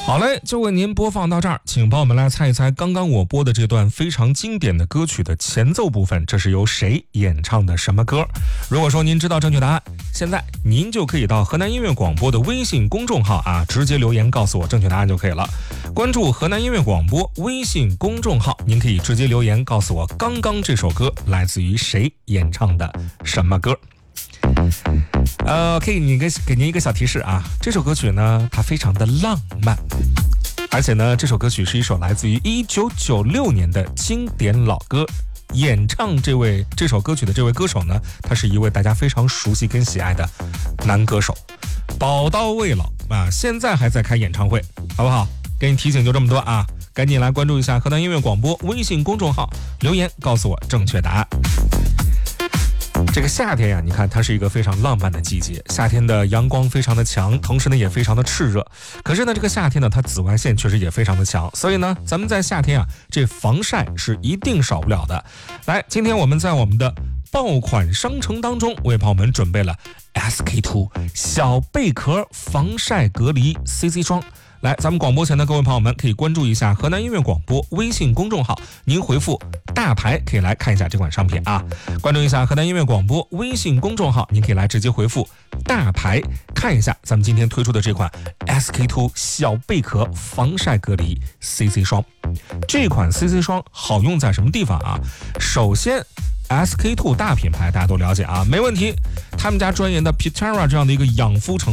好嘞，就为您播放到这儿，请帮我们来猜一猜刚刚我播的这段非常经典的歌曲的前奏部分，这是由谁演唱的什么歌？如果说您知道正确答案，现在您就可以到河南音乐广播的微信公众号直接留言告诉我正确答案就可以了。关注河南音乐广播微信公众号，您可以直接留言告诉我刚刚这首歌来自于谁演唱的什么歌。可以给您一个小提示这首歌曲呢，它非常的浪漫，而且呢，这首歌曲是一首来自于1996年的经典老歌。演唱这首歌曲的这位歌手呢，他是一位大家非常熟悉跟喜爱的男歌手，宝刀未老现在还在开演唱会，好不好？给你提醒就这么多赶紧来关注一下河南音乐广播微信公众号，留言告诉我正确答案。这个夏天你看它是一个非常浪漫的季节，夏天的阳光非常的强，同时呢也非常的炽热。可是呢这个夏天呢，它紫外线确实也非常的强，所以呢咱们在夏天这防晒是一定少不了的。来，今天我们在我们的爆款商城当中为朋友们准备了 SK2 小贝壳防晒隔离 CC 霜。来，咱们广播前的各位朋友们可以关注一下河南音乐广播微信公众号，您回复大牌可以来看一下这款商品关注一下河南音乐广播微信公众号，您可以来直接回复大牌看一下咱们今天推出的这款 SK2 小贝壳防晒隔离 CC 霜。这款 CC 霜好用在什么地方首先SK2 大品牌大家都了解没问题，他们家专研的 Pitera 这样的一个养肤成